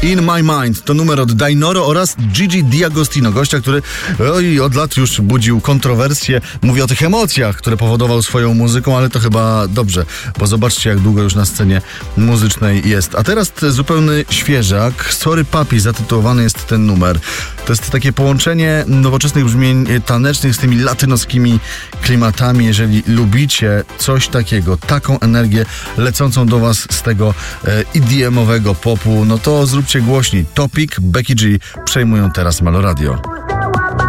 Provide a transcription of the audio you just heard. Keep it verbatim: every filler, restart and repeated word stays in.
In My Mind to numer od Dainoro oraz Gigi D'Agostino, gościa, który oj, od lat już budził kontrowersje. Mówi o tych emocjach, które powodował swoją muzyką, ale to chyba dobrze, bo zobaczcie, jak długo już na scenie muzycznej jest. A teraz zupełny świeżak. Sorry Papi zatytułowany jest ten numer. To jest takie połączenie nowoczesnych brzmień tanecznych z tymi latynoskimi klimatami. Jeżeli lubicie coś takiego, taką energię lecącą do was z tego e, E D M-owego popu, no to zróbcie głośniej. Topic, Becky G przejmują teraz Melo Radio.